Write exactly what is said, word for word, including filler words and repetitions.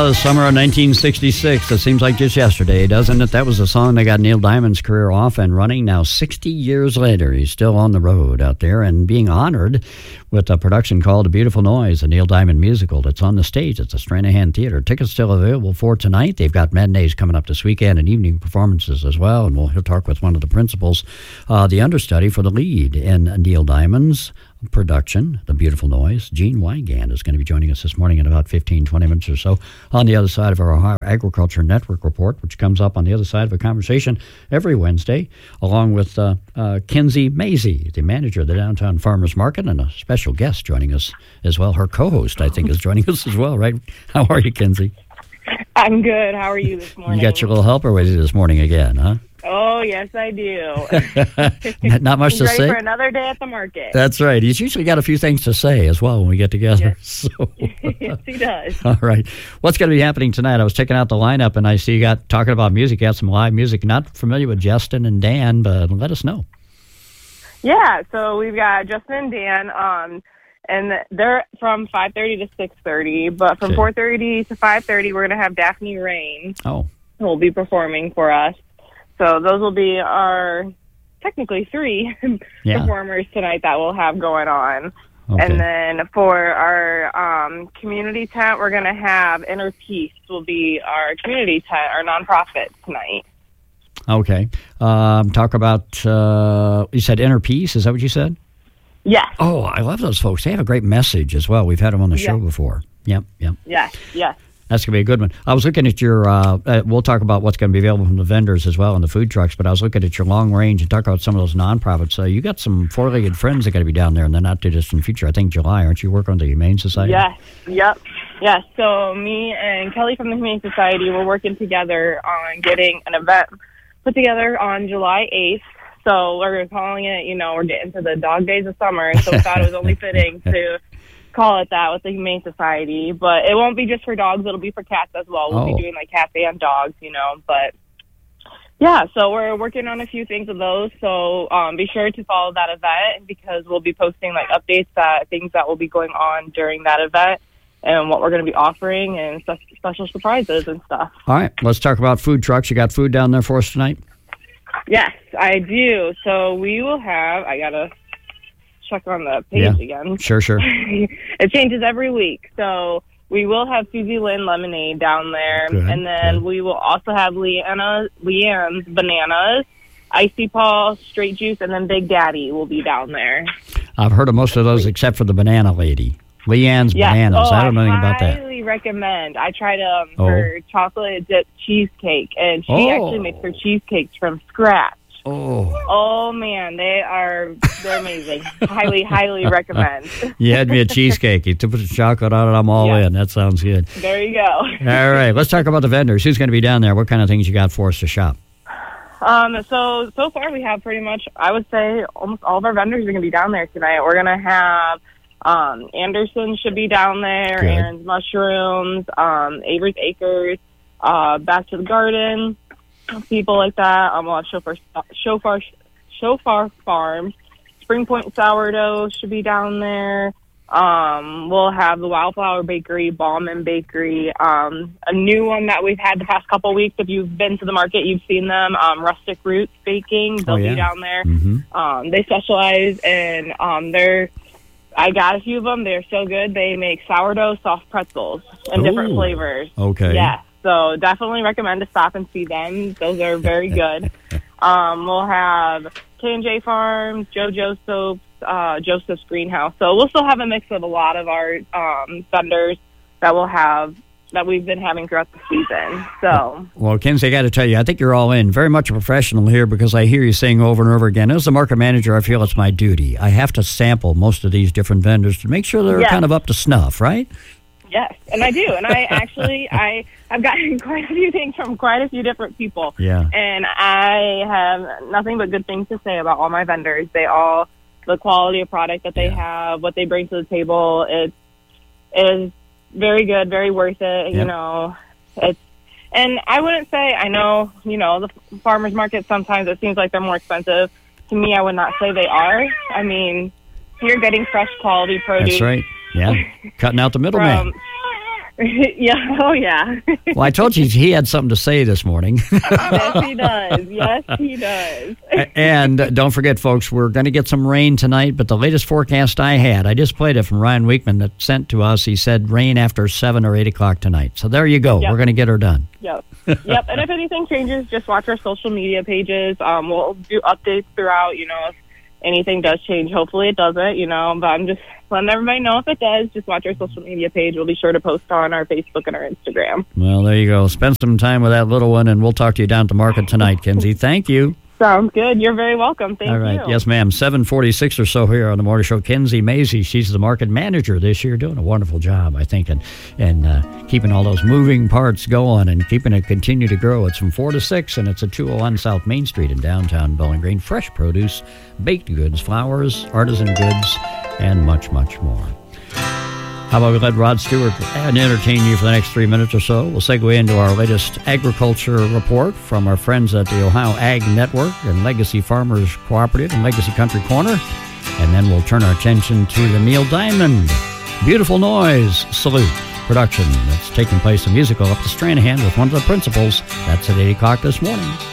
Ah, the summer of nineteen sixty-six. It seems like just yesterday, doesn't it? That was the song that got Neil Diamond's career off and running. Now, sixty years later, he's still on the road out there and being honored with a production called A Beautiful Noise, a Neil Diamond musical that's on the stage at the Stranahan Theater. Tickets still available for tonight. They've got matinees coming up this weekend and evening performances as well. And we'll talk with one of the principals, uh, the understudy for the lead in Neil Diamond's production, The Beautiful Noise. Gene Wygand is going to be joining us this morning in about fifteen, twenty minutes or so on the other side of our Ohio Agriculture Network report, which comes up on the other side of a conversation every Wednesday, along with uh, uh, Kinsey Mazie, the manager of the Downtown Farmers Market, and a special guest joining us as well. Her co-host, I think, is joining us as well, right? How are you, Kinsey? I'm good. How are you this morning? You got your little helper with you this morning again, huh? Oh, yes, I do. Not much to ready say? For another day at the market. That's right. He's usually got a few things to say as well when we get together. Yes, so, yes he does. All right. What's going to be happening tonight? I was checking out the lineup, and I see you got talking about music. You got some live music. Not familiar with Justin and Dan, but let us know. Yeah, so we've got Justin and Dan, um, and they're from five thirty to six thirty, but from Okay. four thirty to five thirty, we're going to have Daphne Rain, Oh, who will be performing for us. So those will be our, technically three Yeah. performers tonight that we'll have going on. okay. And then for our um, community tent, we're going to have Inner Peace will be our community tent, our nonprofit tonight. Okay. Um, talk about, uh, you said Inner Peace. Is that what you said? Yes, Oh, I love those folks. They have a great message as well. We've had them on the show Yeah. before. Yep, yep. yes, yes. That's going to be a good one. I was looking at your, uh, uh, we'll talk about what's going to be available from the vendors as well and the food trucks, but I was looking at your long range and talk about some of those nonprofits. Uh, you got some four-legged friends that are going to be down there in the not-too-distant future. I think July. Aren't you working on the Humane Society? Yes, yep, yes. So me and Kelly from the Humane Society, we're working together on getting an event put together on July eighth. So we're calling it, you know, we're getting to the dog days of summer, so we thought it was only fitting to call it that with the Humane Society. But it won't be just for dogs, it'll be for cats as well. We'll Oh. be doing like cats and dogs, you know, but yeah, so we're working on a few things of those. So um, be sure to follow that event because we'll be posting like updates that things that will be going on during that event and what we're going to be offering and spe- special surprises and stuff. All right. Let's talk about food trucks. You got food down there for us tonight? Yes, I do. So we will have, I got to check on the page Yeah. again. Sure, sure. It changes every week. So we will have Susie Lynn Lemonade down there. Good, and then good. we will also have Leanna, Leanne's Bananas, Icy Paw, Straight Juice, and then Big Daddy will be down there. I've heard of most of those except for the banana lady. Leanne's Yes. Bananas. Oh, I don't know anything about I that. highly recommend. I tried um, Oh. her chocolate dipped cheesecake, and she Oh. actually makes her cheesecakes from scratch. Oh, Oh man, they are they're amazing. highly, highly recommend. you had me a cheesecake. You put the chocolate on it. I'm all Yeah. in. That sounds good. There you go. All right. Let's talk about the vendors. Who's going to be down there? What kind of things you got for us to shop? Um, so so far we have pretty much, I would say, almost all of our vendors are going to be down there tonight. We're going to have um, Anderson should be down there, Good. Aaron's Mushrooms, um, Avery's Acres, uh, Back to the Garden, people like that. Um, we'll have Shofar, Shofar, Shofar Farms, Spring Point Sourdough should be down there. Um, we'll have the Wildflower Bakery, Ballman Bakery, um, a new one that we've had the past couple of weeks. If you've been to the market, you've seen them. Um, Rustic Roots Baking, they'll Oh, yeah. be down there. Mm-hmm. Um, they specialize in, um, they're, I got a few of them. They're so good. They make sourdough soft pretzels in different Ooh. flavors. Okay. Yeah, so definitely recommend to stop and see them. Those are very good. um, we'll have K and J Farms, JoJo Soaps, uh, Joseph's Greenhouse. So we'll still have a mix of a lot of our um, vendors that we'll have that we've been having throughout the season. So Well, Kinsey, I got to tell you, I think you're all in. Very much a professional here because I hear you saying over and over again, as a market manager, I feel it's my duty. I have to sample most of these different vendors to make sure they're Yes. kind of up to snuff, right? yes, and I do. And I actually, I, I've gotten quite a few things from quite a few different people. Yeah. And I have nothing but good things to say about all my vendors. They all, the quality of product that they Yeah. have, what they bring to the table, it is very good, very worth it. Yep. You know, it's, and I wouldn't say, I know, you know, the farmers market, sometimes it seems like they're more expensive. To me, I would not say they are. I mean, you're getting fresh quality produce. That's right. Yeah. Cutting out the middleman. From, Yeah. Oh, yeah. Well, I told you he had something to say this morning. Yes, he does. Yes, he does. And uh, don't forget, folks, we're going to get some rain tonight, but the latest forecast I had, I just played it from Ryan Weekman that sent to us. He said rain after seven or eight o'clock tonight. So there you go. Yep. We're going to get her done. Yep. Yep. And if anything changes, just watch our social media pages. Um, we'll do updates throughout, you know, if anything does change. Hopefully it doesn't, you know, but I'm just letting everybody know if it does. Just watch our social media page. We'll be sure to post on our Facebook and our Instagram. Well, there you go. Spend some time with that little one, and we'll talk to you down to market tonight, Kenzie. Thank you. Sounds good. You're very welcome. Thank you. All right. You. Yes, ma'am. seven forty-six or so here on the Morning Show. Kenzie Mazie, she's the market manager this year, doing a wonderful job, I think, and, and uh, keeping all those moving parts going and keeping it continue to grow. It's from four to six, and it's at two oh one South Main Street in downtown Bowling Green. Fresh produce, baked goods, flowers, artisan goods, and much, much more. How about we let Rod Stewart and entertain you for the next three minutes or so? We'll segue into our latest agriculture report from our friends at the Ohio Ag Network and Legacy Farmers Cooperative and Legacy Country Corner. And then we'll turn our attention to the Neil Diamond Beautiful Noise Salute production that's taking place in musical up to Stranahan with one of the principals. That's at eight o'clock this morning.